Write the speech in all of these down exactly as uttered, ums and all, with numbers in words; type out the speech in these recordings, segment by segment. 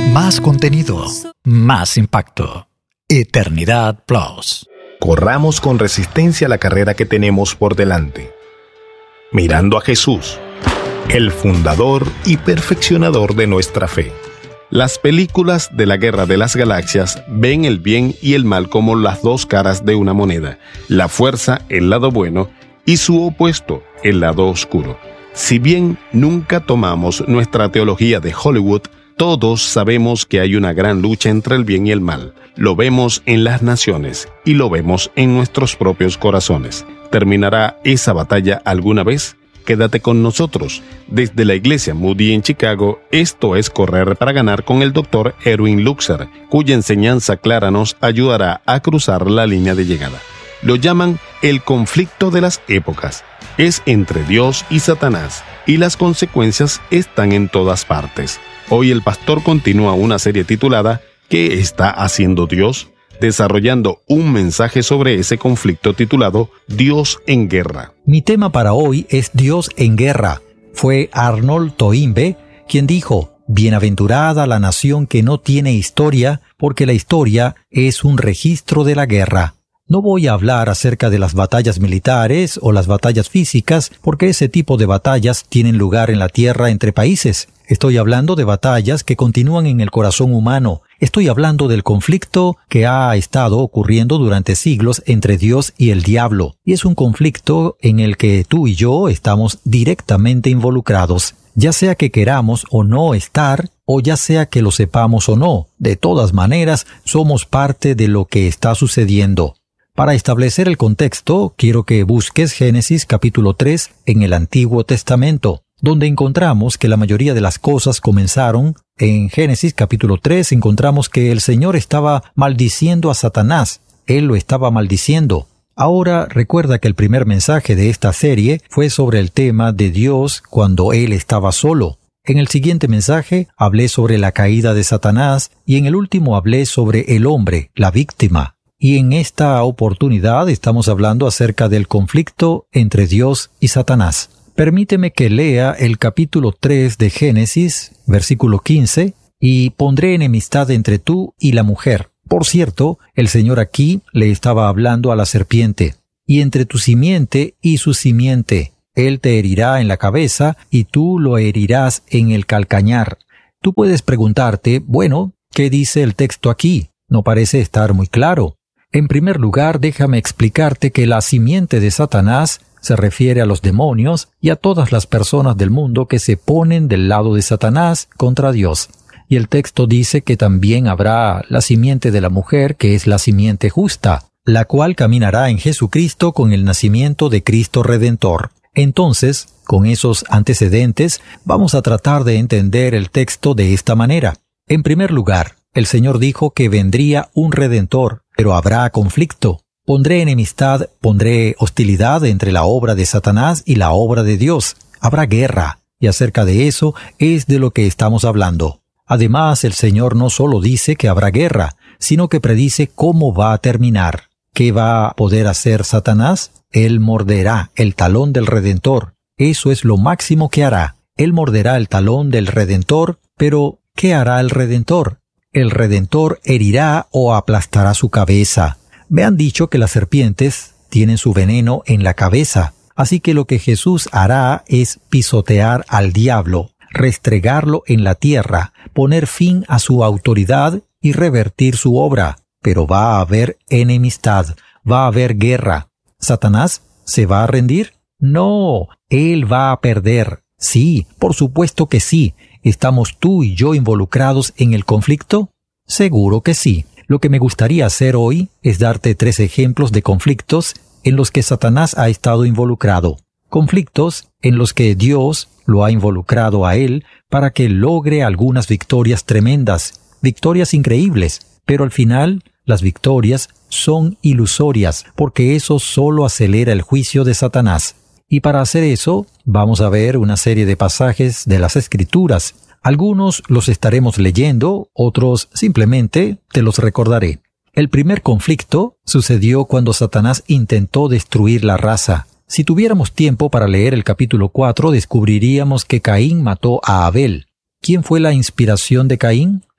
Más contenido, más impacto. Eternidad Plus. Corramos con resistencia la carrera que tenemos por delante, mirando a Jesús, el fundador y perfeccionador de nuestra fe. Las películas de la Guerra de las Galaxias ven el bien y el mal como las dos caras de una moneda, la fuerza, el lado bueno, y su opuesto, el lado oscuro. Si bien nunca tomamos nuestra teología de Hollywood, todos sabemos que hay una gran lucha entre el bien y el mal. Lo vemos en las naciones y lo vemos en nuestros propios corazones. ¿Terminará esa batalla alguna vez? Quédate con nosotros. Desde la Iglesia Moody en Chicago, esto es Correr para Ganar con el doctor Erwin Luxer, cuya enseñanza clara nos ayudará a cruzar la línea de llegada. Lo llaman el conflicto de las épocas. Es entre Dios y Satanás, y las consecuencias están en todas partes. Hoy el pastor continúa una serie titulada ¿Qué está haciendo Dios?, desarrollando un mensaje sobre ese conflicto titulado Dios en Guerra. Mi tema para hoy es Dios en Guerra. Fue Arnold Toynbee quien dijo: Bienaventurada la nación que no tiene historia, porque la historia es un registro de la guerra. No voy a hablar acerca de las batallas militares o las batallas físicas, porque ese tipo de batallas tienen lugar en la tierra entre países. Estoy hablando de batallas que continúan en el corazón humano. Estoy hablando del conflicto que ha estado ocurriendo durante siglos entre Dios y el diablo. Y es un conflicto en el que tú y yo estamos directamente involucrados. Ya sea que queramos o no estar, o ya sea que lo sepamos o no. De todas maneras, somos parte de lo que está sucediendo. Para establecer el contexto, quiero que busques Génesis capítulo tres en el Antiguo Testamento, donde encontramos que la mayoría de las cosas comenzaron. En Génesis capítulo tres encontramos que el Señor estaba maldiciendo a Satanás. Él lo estaba maldiciendo. Ahora recuerda que el primer mensaje de esta serie fue sobre el tema de Dios cuando Él estaba solo. En el siguiente mensaje hablé sobre la caída de Satanás y en el último hablé sobre el hombre, la víctima. Y en esta oportunidad estamos hablando acerca del conflicto entre Dios y Satanás. Permíteme que lea el capítulo tres de Génesis, versículo quince, y pondré enemistad entre tú y la mujer. Por cierto, el Señor aquí le estaba hablando a la serpiente. Y entre tu simiente y su simiente, él te herirá en la cabeza y tú lo herirás en el calcañar. Tú puedes preguntarte, bueno, ¿qué dice el texto aquí? No parece estar muy claro. En primer lugar, déjame explicarte que la simiente de Satanás se refiere a los demonios y a todas las personas del mundo que se ponen del lado de Satanás contra Dios. Y el texto dice que también habrá la simiente de la mujer, que es la simiente justa, la cual caminará en Jesucristo con el nacimiento de Cristo Redentor. Entonces, con esos antecedentes, vamos a tratar de entender el texto de esta manera. En primer lugar, el Señor dijo que vendría un Redentor, pero habrá conflicto. Pondré enemistad, pondré hostilidad entre la obra de Satanás y la obra de Dios. Habrá guerra, y acerca de eso es de lo que estamos hablando. Además, el Señor no solo dice que habrá guerra, sino que predice cómo va a terminar. ¿Qué va a poder hacer Satanás? Él morderá el talón del Redentor. Eso es lo máximo que hará. Él morderá el talón del Redentor, pero ¿qué hará el Redentor? El Redentor herirá o aplastará su cabeza. Me han dicho que las serpientes tienen su veneno en la cabeza, así que lo que Jesús hará es pisotear al diablo, restregarlo en la tierra, poner fin a su autoridad y revertir su obra. Pero va a haber enemistad, va a haber guerra. ¿Satanás se va a rendir? No, él va a perder. Sí, por supuesto que sí. ¿Estamos tú y yo involucrados en el conflicto? Seguro que sí. Lo que me gustaría hacer hoy es darte tres ejemplos de conflictos en los que Satanás ha estado involucrado. Conflictos en los que Dios lo ha involucrado a él para que logre algunas victorias tremendas, victorias increíbles, pero al final las victorias son ilusorias porque eso solo acelera el juicio de Satanás. Y para hacer eso, vamos a ver una serie de pasajes de las Escrituras. Algunos los estaremos leyendo, otros simplemente te los recordaré. El primer conflicto sucedió cuando Satanás intentó destruir la raza. Si tuviéramos tiempo para leer el capítulo cuatro, descubriríamos que Caín mató a Abel. ¿Quién fue la inspiración de Caín?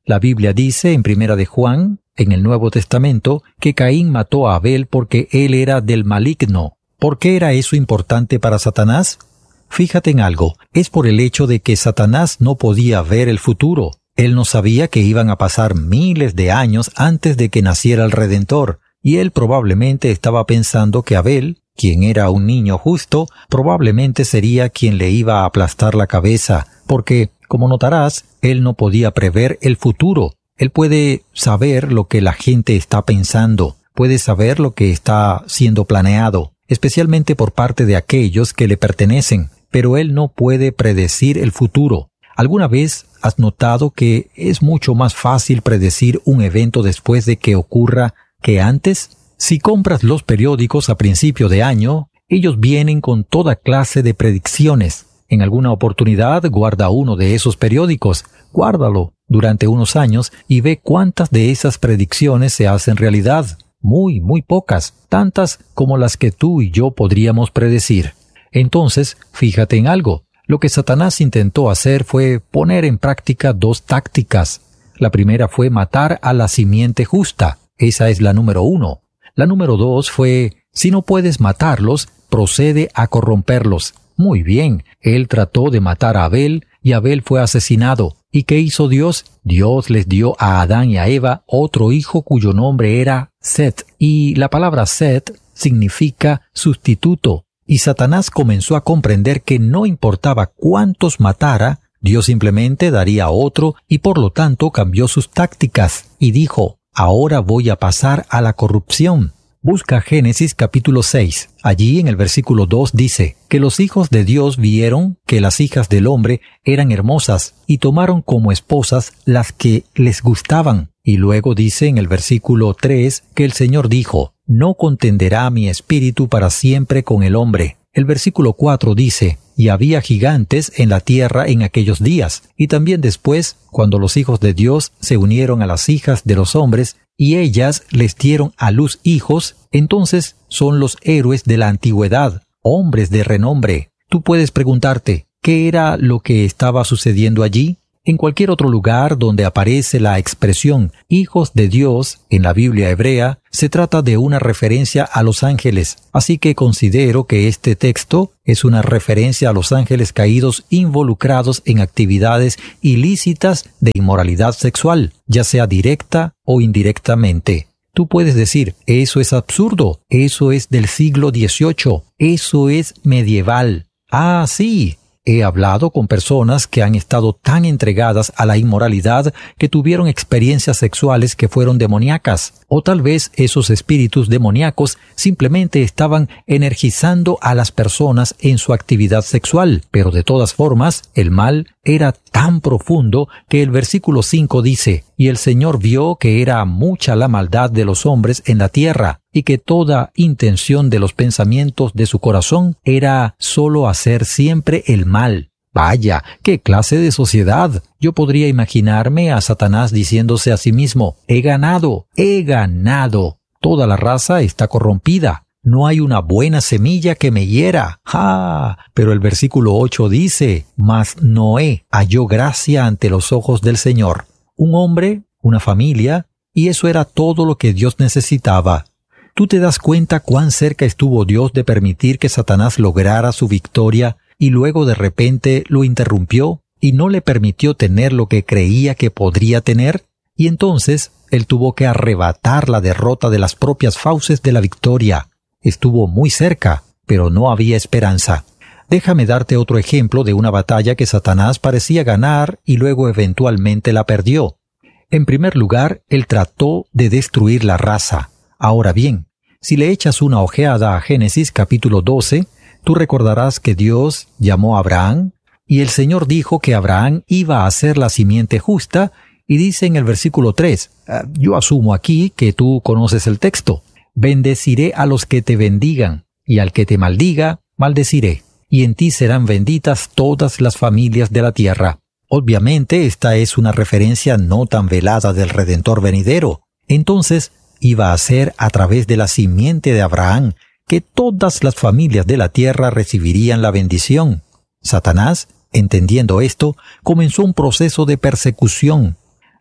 La Biblia dice en Primera de Juan, en el Nuevo Testamento, que Caín mató a Abel porque él era del maligno. ¿Por qué era eso importante para Satanás? Fíjate en algo, es por el hecho de que Satanás no podía ver el futuro. Él no sabía que iban a pasar miles de años antes de que naciera el Redentor, y él probablemente estaba pensando que Abel, quien era un niño justo, probablemente sería quien le iba a aplastar la cabeza, porque, como notarás, él no podía prever el futuro. Él puede saber lo que la gente está pensando, puede saber lo que está siendo planeado, especialmente por parte de aquellos que le pertenecen, pero él no puede predecir el futuro. ¿Alguna vez has notado que es mucho más fácil predecir un evento después de que ocurra que antes? Si compras los periódicos a principio de año, ellos vienen con toda clase de predicciones. En alguna oportunidad, guarda uno de esos periódicos, guárdalo durante unos años y ve cuántas de esas predicciones se hacen realidad. Muy, muy pocas, tantas como las que tú y yo podríamos predecir. Entonces, fíjate en algo. Lo que Satanás intentó hacer fue poner en práctica dos tácticas. La primera fue matar a la simiente justa. Esa es la número uno. La número dos fue, si no puedes matarlos, procede a corromperlos. Muy bien, él trató de matar a Abel y Abel fue asesinado. ¿Y qué hizo Dios? Dios les dio a Adán y a Eva otro hijo cuyo nombre era Set. Y la palabra Set significa sustituto. Y Satanás comenzó a comprender que no importaba cuántos matara, Dios simplemente daría otro y por lo tanto cambió sus tácticas y dijo, ahora voy a pasar a la corrupción. Busca Génesis capítulo seis. Allí en el versículo dos dice que los hijos de Dios vieron que las hijas del hombre eran hermosas y tomaron como esposas las que les gustaban. Y luego dice en el versículo tres que el Señor dijo, no contenderá mi espíritu para siempre con el hombre. El versículo cuatro dice, y había gigantes en la tierra en aquellos días. Y también después, cuando los hijos de Dios se unieron a las hijas de los hombres, y ellas les dieron a luz hijos, entonces son los héroes de la antigüedad, hombres de renombre. Tú puedes preguntarte, ¿qué era lo que estaba sucediendo allí? En cualquier otro lugar donde aparece la expresión hijos de Dios en la Biblia hebrea, se trata de una referencia a los ángeles. Así que considero que este texto es una referencia a los ángeles caídos involucrados en actividades ilícitas de inmoralidad sexual, ya sea directa o indirectamente. Tú puedes decir, eso es absurdo, eso es del siglo dieciocho, eso es medieval. Ah, sí. He hablado con personas que han estado tan entregadas a la inmoralidad que tuvieron experiencias sexuales que fueron demoníacas. O tal vez esos espíritus demoníacos simplemente estaban energizando a las personas en su actividad sexual. Pero de todas formas, el mal era tan profundo que el versículo cinco dice, y el Señor vio que era mucha la maldad de los hombres en la tierra, y que toda intención de los pensamientos de su corazón era solo hacer siempre el mal. Vaya, qué clase de sociedad. Yo podría imaginarme a Satanás diciéndose a sí mismo, he ganado, he ganado. Toda la raza está corrompida. No hay una buena semilla que me hiera. ¡Ja! Pero el versículo ocho dice, mas Noé halló gracia ante los ojos del Señor. Un hombre, una familia, y eso era todo lo que Dios necesitaba. ¿Tú te das cuenta cuán cerca estuvo Dios de permitir que Satanás lograra su victoria y luego de repente lo interrumpió y no le permitió tener lo que creía que podría tener? Y entonces él tuvo que arrebatar la derrota de las propias fauces de la victoria. Estuvo muy cerca, pero no había esperanza. Déjame darte otro ejemplo de una batalla que Satanás parecía ganar y luego eventualmente la perdió. En primer lugar, él trató de destruir la raza. Ahora bien, si le echas una ojeada a Génesis capítulo doce, tú recordarás que Dios llamó a Abraham, y el Señor dijo que Abraham iba a ser la simiente justa, y dice en el versículo tres, uh, yo asumo aquí que tú conoces el texto, bendeciré a los que te bendigan, y al que te maldiga, maldeciré, y en ti serán benditas todas las familias de la tierra. Obviamente esta es una referencia no tan velada del Redentor venidero. Entonces, iba a ser a través de la simiente de Abraham que todas las familias de la tierra recibirían la bendición. Satanás, entendiendo esto, comenzó un proceso de persecución.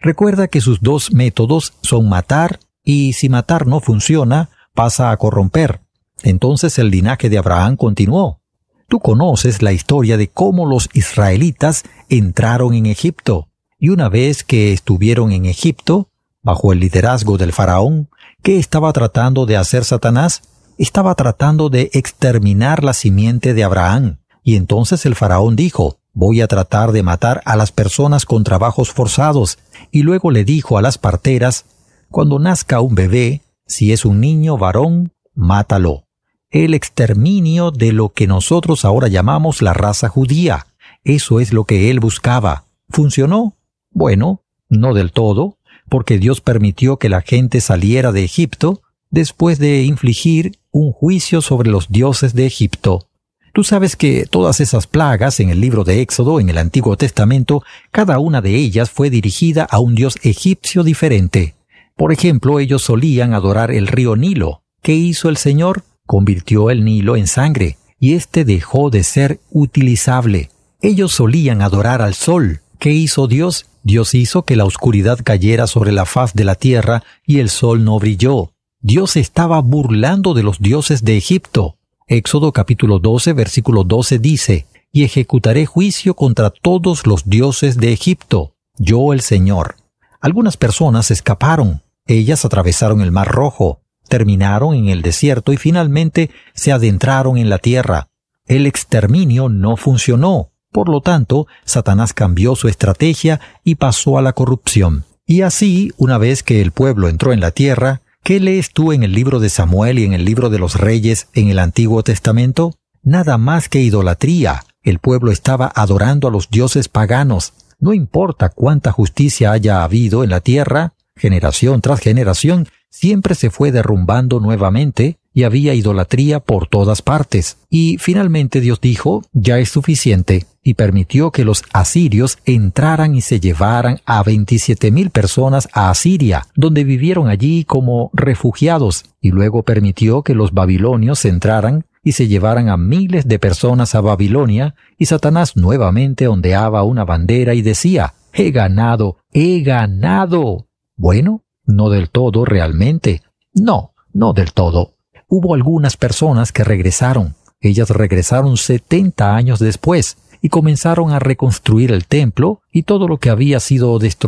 Recuerda que sus dos métodos son matar, y si matar no funciona, pasa a corromper. Entonces el linaje de Abraham continuó. Tú conoces la historia de cómo los israelitas entraron en Egipto, y una vez que estuvieron en Egipto, bajo el liderazgo del faraón, ¿qué estaba tratando de hacer Satanás? Estaba tratando de exterminar la simiente de Abraham. Y entonces el faraón dijo, voy a tratar de matar a las personas con trabajos forzados. Y luego le dijo a las parteras, cuando nazca un bebé, si es un niño varón, mátalo. El exterminio de lo que nosotros ahora llamamos la raza judía. Eso es lo que él buscaba. ¿Funcionó? Bueno, no del todo, porque Dios permitió que la gente saliera de Egipto después de infligir un juicio sobre los dioses de Egipto. Tú sabes que todas esas plagas en el libro de Éxodo, en el Antiguo Testamento, cada una de ellas fue dirigida a un dios egipcio diferente. Por ejemplo, ellos solían adorar el río Nilo. ¿Qué hizo el Señor? Convirtió el Nilo en sangre, y éste dejó de ser utilizable. Ellos solían adorar al sol. ¿Qué hizo Dios? Dios hizo que la oscuridad cayera sobre la faz de la tierra, y el sol no brilló. Dios estaba burlando de los dioses de Egipto. Éxodo capítulo doce, versículo doce dice, «Y ejecutaré juicio contra todos los dioses de Egipto, yo el Señor». Algunas personas escaparon. Ellas atravesaron el Mar Rojo, terminaron en el desierto y finalmente se adentraron en la tierra. El exterminio no funcionó. Por lo tanto, Satanás cambió su estrategia y pasó a la corrupción. Y así, una vez que el pueblo entró en la tierra, ¿qué lees tú en el libro de Samuel y en el libro de los Reyes en el Antiguo Testamento? Nada más que idolatría. El pueblo estaba adorando a los dioses paganos. No importa cuánta justicia haya habido en la tierra, generación tras generación, siempre se fue derrumbando nuevamente y había idolatría por todas partes. Y finalmente Dios dijo, ya es suficiente, y permitió que los asirios entraran y se llevaran a veintisiete mil personas a Asiria, donde vivieron allí como refugiados, y luego permitió que los babilonios entraran y se llevaran a miles de personas a Babilonia, y Satanás nuevamente ondeaba una bandera y decía, «He ganado, he ganado». Bueno, no del todo realmente. No, no del todo. Hubo algunas personas que regresaron. Ellas regresaron setenta años después y comenzaron a reconstruir el templo y todo lo que había sido destruido